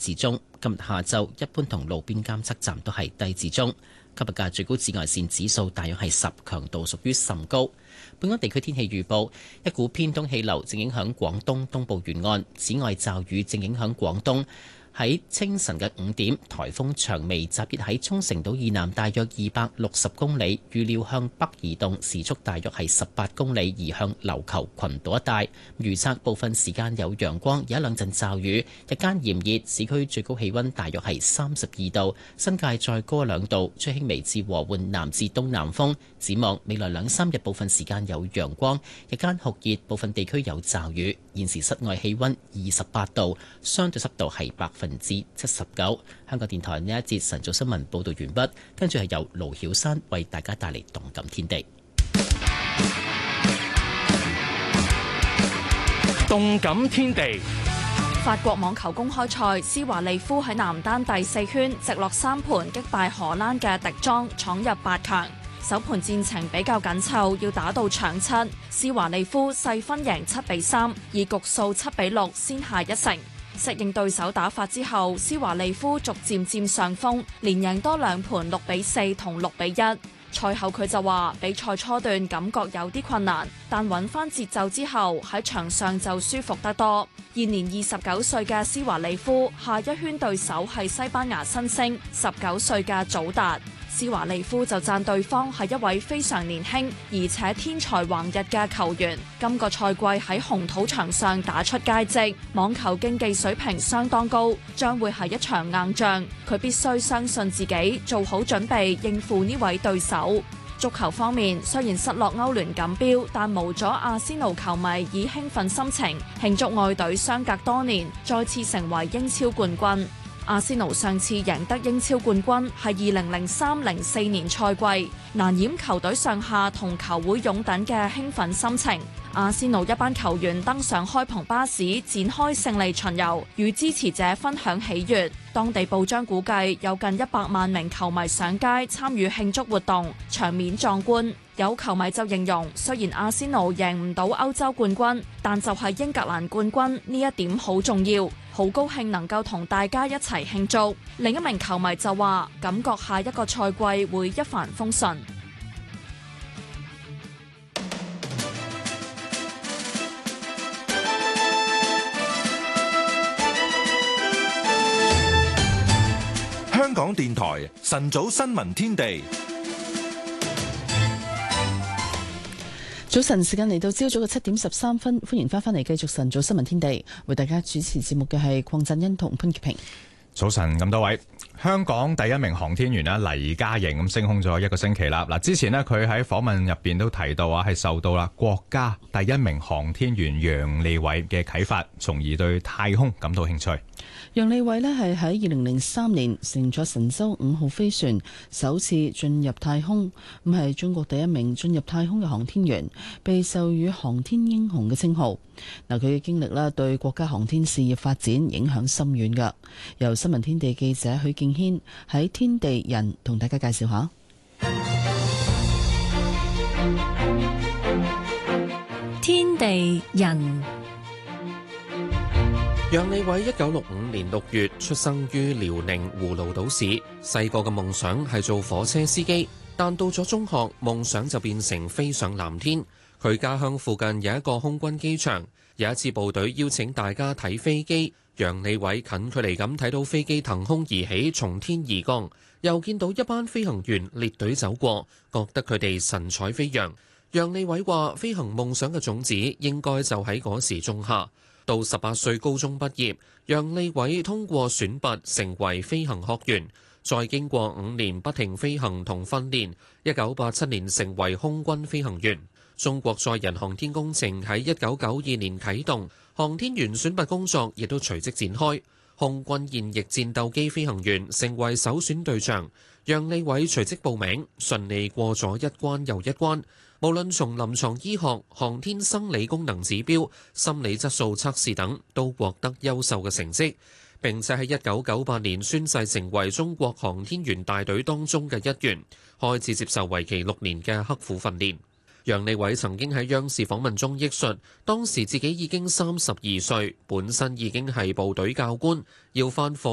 至中。今日下晝一般同路邊監測站都係低至中。今日嘅最高紫外線指數大約係10，強度屬於甚高。本港地區天氣預報，一股偏東氣流正影響廣東東部沿岸，此外驟雨正影響廣東。喺清晨嘅5點，颱風長微集結喺沖繩島以南大約260公里，預料向北移動，時速大約係18公里，移向琉球群島一帶。預測部分時間有陽光，有一兩陣驟雨，日間炎熱，市區最高氣溫大約係32度，新界再高2度，吹輕微至和緩南至東南風。展望未來2-3日，部分時間有陽光，日間酷熱，部分地區有驟雨。現時室外氣溫28度，相對濕度係79%。香港電台呢一節晨早新聞報道完畢，跟住係由盧曉山為大家帶嚟動感天地。 動感天地， 法國網球公開賽，施華利夫喺男單第4圈直落3盤擊敗荷蘭嘅迪莊，闖入8強。首盤戰情比較緊湊，要打到搶七。施華利夫細分贏7-3，以局數7-6先下一城。適應對手打法之後，施華利夫逐漸佔上風，連贏多2盤6-4同6-1。賽後佢就話：比賽初段感覺有啲困難，但揾翻節奏之後喺場上就舒服得多。現年29歲嘅施華利夫，下一圈對手係西班牙新星19歲嘅祖達。施華利夫就讚對方係一位非常年輕而且天才橫溢嘅球員，今個賽季喺紅土場上打出佳績，網球競技水平相當高，將會係一場硬仗，佢必須相信自己，做好準備應付呢位對手。足球方面，雖然失落歐聯錦標，但無阻阿仙奴球迷以興奮心情慶祝愛隊相隔多年再次成為英超冠軍。阿仙奴上次贏得英超冠軍係2003-04年賽季，難掩球隊上下同球會擁躉嘅興奮心情。阿仙奴一班球員登上開篷巴士，展開勝利巡遊，與支持者分享喜悅。當地報章估計有近100萬名球迷上街參與慶祝活動，場面壯觀。有球迷就形容，雖然阿仙奴贏唔到歐洲冠軍，但就係英格蘭冠軍呢一點好重要，好高興能夠同大家一齊慶祝。另一名球迷就話，感覺下一個賽季會一帆風順。 香港電台晨早新聞天地。 早晨時間嚟到朝早嘅7:13，歡迎翻嚟繼續晨早新聞天地，為大家主持節目嘅係鄺振欣同潘潔平。 早晨咁多位，香港第一名航天員黎嘉瑩咁升空咗1個星期啦。嗱，之前佢喺訪問入邊都提到係受到國家第一名航天員楊利偉嘅啟發，從而對太空感到興趣。 楊利偉係喺2003年乘坐神舟5號飛船首次進入太空，咁係中國第一名進入太空嘅航天員，被授予航天英雄嘅稱號。嗱，佢嘅經歷對國家航天事業發展影響深遠㗎。由新聞天地記者許敬軒喺天地人同大家介紹下。 天地人。 楊利偉1965年6月出生於遼寧葫蘆島市，細個嘅夢想係做火車司機，但到咗中學，夢想就變成飛上藍天。佢家鄉附近有一個空軍機場，有一次部隊邀請大家睇飛機，楊利偉近距離咁睇到飛機騰空而起，從天而降，又見到一班飛行員列隊走過，覺得佢哋神采飛揚。楊利偉話：飛行夢想嘅種子應該就喺嗰時種下。到18歲高中畢業，楊利偉通過選拔成為飛行學員，再經過5年不停飛行同訓練，1987年成為空軍飛行員。中國載人航天工程喺1992年啟動，航天員選拔工作亦都隨即展開。空軍現役戰鬥機飛行員成為首選對象，楊利偉隨即報名，順利過咗一關又一關。無論從臨床醫學、航天生理功能指標、心理質素測試等，都獲得優秀嘅成績。並且喺1998年宣誓成為中國航天員大隊當中嘅一員，開始接受為期6年嘅刻苦訓練。楊利偉曾經喺央視訪問中憶述，當時自己已經32歲，本身已經係部隊教官，要返課